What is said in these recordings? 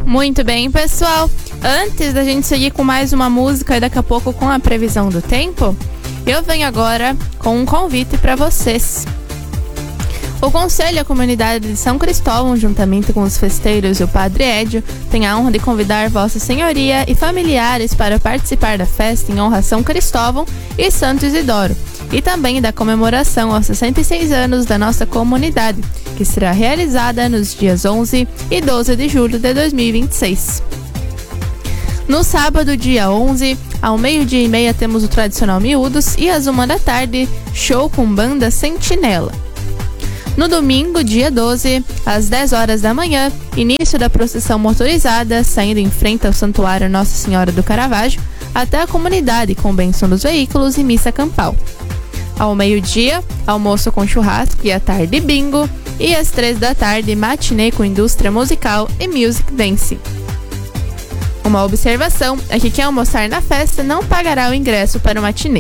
Muito bem, pessoal. Antes da gente seguir com mais uma música e daqui a pouco com a previsão do tempo, eu venho agora com um convite para vocês. O Conselho e a Comunidade de São Cristóvão, juntamente com os festeiros e o Padre Édio, tem a honra de convidar Vossa Senhoria e familiares para participar da festa em honra a São Cristóvão e Santo Isidoro, e também da comemoração aos 66 anos da nossa comunidade, que será realizada nos dias 11 e 12 de julho de 2026. No sábado, dia 11, ao 12:30, temos o tradicional Miúdos e às 1 da tarde, show com banda Sentinela. No domingo, dia 12, às 10 horas da manhã, início da procissão motorizada, saindo em frente ao Santuário Nossa Senhora do Caravaggio, até a comunidade com bênção dos veículos e missa campal. Ao meio-dia, almoço com churrasco e à tarde bingo, e às 3 da tarde, matinê com indústria musical e music dance. Uma observação é que quem almoçar na festa não pagará o ingresso para o matinê.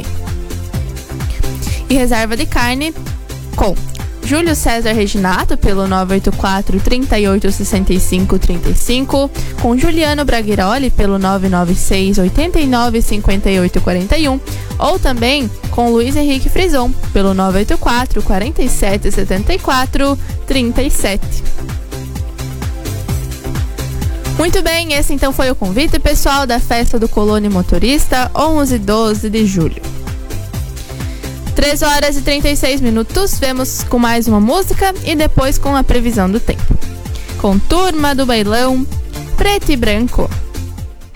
E reserva de carne com Júlio César Reginato pelo 984 38 65 35, com Juliano Braghiroli pelo 996 89 58 41, ou também com Luiz Henrique Frison pelo 984 47 74 37. Muito bem, esse então foi o convite, pessoal, da festa do Colônia Motorista, 11 e 12 de julho. 3 horas e 36 minutos, vemos com mais uma música e depois com a previsão do tempo. Com Turma do Bailão, Preto e Branco.